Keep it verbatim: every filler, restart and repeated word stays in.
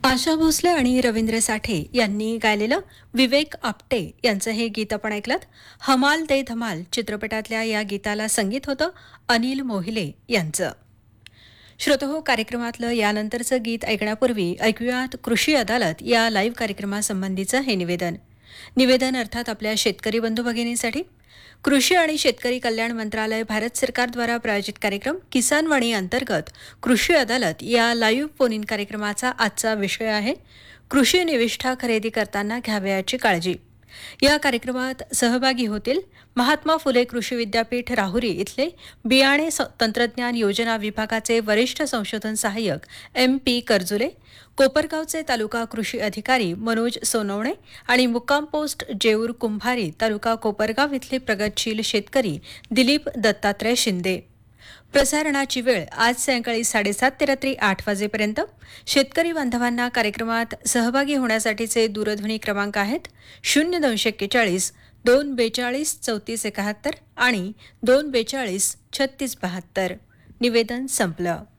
आशा भोसले आणि रवींद्र साठे यांनी गायलेलं विवेक आपटे यांचं हे गीत आपण ऐकलं. हमाल दे धमाल चित्रपटातल्या या गीताला संगीत होतं अनिल मोहिले यांचं. श्रोतहो, कार्यक्रमातलं यानंतरचं गीत ऐकण्यापूर्वी ऐकूयात कृषी अदालत या लाईव्ह कार्यक्रमासंबंधीचं हे निवेदन. निवेदन अर्थात आपल्या शेतकरी बंधू भगिनींसाठी. कृषी आणि शेतकरी कल्याण मंत्रालय भारत सरकारद्वारा प्रायोजित कार्यक्रम किसान वाणी अंतर्गत कृषी अदालत या लाईव्ह फोन इन कार्यक्रमाचा आजचा विषय आहे कृषी निविष्ठा खरेदी करताना घ्यावयाची काळजी. या कार्यक्रमात सहभागी होतील महात्मा फुले कृषी विद्यापीठ राहुरी इथले बियाणे तंत्रज्ञान योजना विभागाचे वरिष्ठ संशोधन सहाय्यक एम पी करजुले, कोपरगावचे तालुका कृषी अधिकारी मनोज सोनवणे आणि मुक्काम पोस्ट जेऊर कुंभारी तालुका कोपरगाव इथले प्रगतशील शेतकरी दिलीप दत्तात्रय शिंदे. प्रसारणाची वेळ आज सायंकाळी साडेसात ते रात्री आठ वाजेपर्यंत. शेतकरी बांधवांना कार्यक्रमात सहभागी होण्यासाठीचे दूरध्वनी क्रमांक आहेत शून्य दोनशे एक्केचाळीस दोन बेचाळीस चौतीस एकाहत्तर आणि दोन बेचाळीस छत्तीस बहात्तर. निवेदन संपलं.